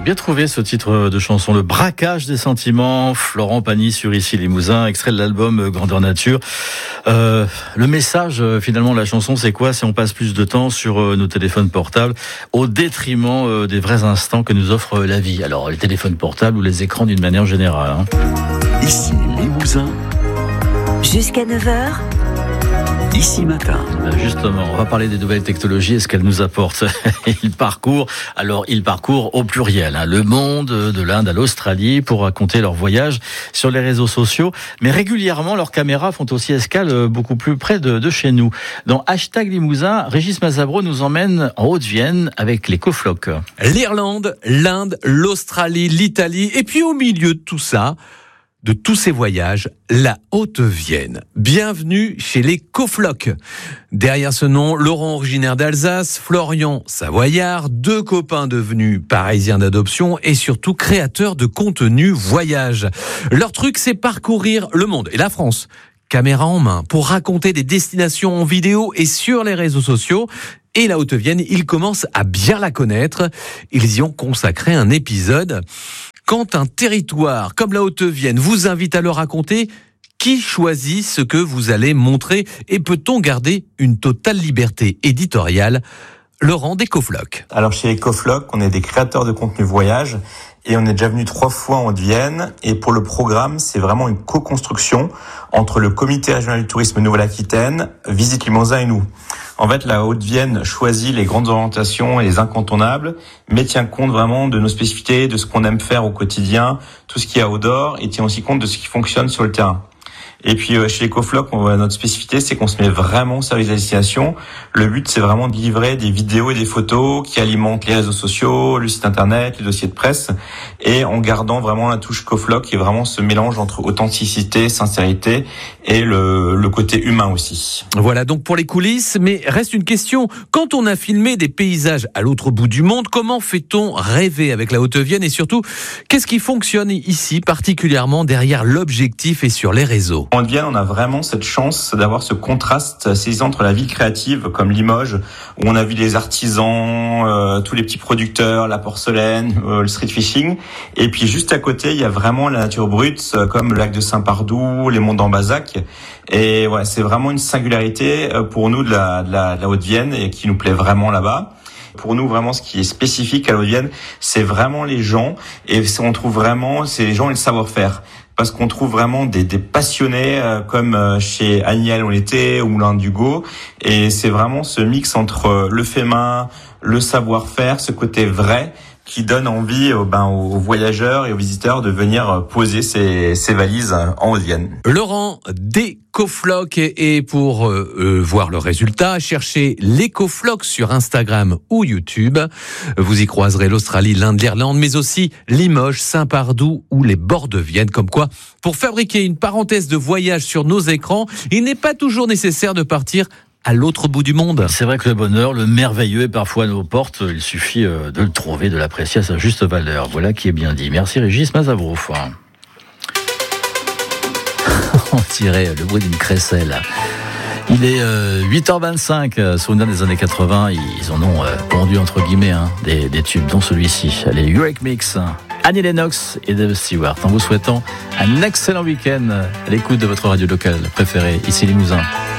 Bien trouvé ce titre de chanson, Le braquage des sentiments, Florent Pagny sur Ici Limousin, extrait de l'album Grandeur Nature. Le message finalement de la chanson, c'est quoi? C'est on passe plus de temps sur nos téléphones portables au détriment des vrais instants que nous offre la vie. Alors les téléphones portables ou les écrans d'une manière générale. Ici Limousin. Jusqu'à 9h. Ici Matin. Justement, on va parler des nouvelles technologies et ce qu'elles nous apportent. Ils parcourent au pluriel, le monde, de l'Inde à l'Australie, pour raconter leur voyage sur les réseaux sociaux. Mais régulièrement, leurs caméras font aussi escale beaucoup plus près de chez nous. Dans #Limousin, Régis Mazabro nous emmène en Haute-Vienne avec les coflocs. L'Irlande, l'Inde, l'Australie, l'Italie, et puis au milieu de tout ça, de tous ces voyages, la Haute-Vienne. Bienvenue chez les coflocs. Derrière ce nom, Laurent originaire d'Alsace, Florian savoyard, deux copains devenus parisiens d'adoption et surtout créateurs de contenu voyage. Leur truc, c'est parcourir le monde et la France, caméra en main, pour raconter des destinations en vidéo et sur les réseaux sociaux. Et la Haute-Vienne, ils commencent à bien la connaître. Ils y ont consacré un épisode. Quand un territoire comme la Haute-Vienne vous invite à le raconter, qui choisit ce que vous allez montrer et peut-on garder une totale liberté éditoriale? Laurent des coflocs. Alors chez les coflocs, on est des créateurs de contenu voyage et on est déjà venu 3 fois en Haute-Vienne. Et pour le programme, c'est vraiment une co-construction entre le comité régional du tourisme Nouvelle-Aquitaine, Visite Limousin et nous. En fait, la Haute-Vienne choisit les grandes orientations et les incontournables, mais tient compte vraiment de nos spécificités, de ce qu'on aime faire au quotidien, tout ce qu'il y a outdoor, et tient aussi compte de ce qui fonctionne sur le terrain. Et puis chez les coflocs, notre spécificité, c'est qu'on se met vraiment au service de la destination. Le but, c'est vraiment de livrer des vidéos et des photos qui alimentent les réseaux sociaux, le site internet, les dossiers de presse, et en gardant vraiment la touche cofloc, qui est vraiment ce mélange entre authenticité, sincérité et le côté humain aussi. Voilà donc pour les coulisses, mais reste une question. Quand on a filmé des paysages à l'autre bout du monde, comment fait-on rêver avec la Haute-Vienne et surtout, qu'est-ce qui fonctionne ici, particulièrement derrière l'objectif et sur les réseaux? En Haute-Vienne, on a vraiment cette chance d'avoir ce contraste saisissant entre la ville créative comme Limoges, où on a vu les artisans, tous les petits producteurs, la porcelaine, le street fishing, et puis juste à côté, il y a vraiment la nature brute, comme le lac de Saint-Pardoux, les monts d'Ambazac, et ouais, c'est vraiment une singularité pour nous de la Haute-Vienne et qui nous plaît vraiment là-bas. Pour nous, vraiment, ce qui est spécifique à la Haute-Vienne, c'est vraiment les gens, et on trouve vraiment, c'est les gens et le savoir-faire. Parce qu'on trouve vraiment des passionnés comme chez Agnel on l'était, au Moulin d'Hugo, et c'est vraiment ce mix entre le fait main, le savoir-faire, ce côté vrai qui donne envie aux voyageurs et aux visiteurs de venir poser ces valises en Haute-Vienne. Laurent des coflocs, et pour voir le résultat, cherchez les coflocs sur Instagram ou YouTube. Vous y croiserez l'Australie, l'Inde, l'Irlande, mais aussi Limoges, Saint-Pardoux ou les bords de Vienne. Comme quoi, pour fabriquer une parenthèse de voyage sur nos écrans, il n'est pas toujours nécessaire de partir à l'autre bout du monde. C'est vrai que le bonheur, le merveilleux est parfois à nos portes. Il suffit de le trouver, de l'apprécier à sa juste valeur. Voilà qui est bien dit. Merci Régis Mazabro. On dirait le bruit d'une crécelle. Il est 8h25, souvenir des années 80. Ils en ont pondu entre guillemets des tubes, dont celui-ci. Les Eurythmics, Annie Lennox et Dave Stewart. En vous souhaitant un excellent week-end à l'écoute de votre radio locale préférée, ici Limousin.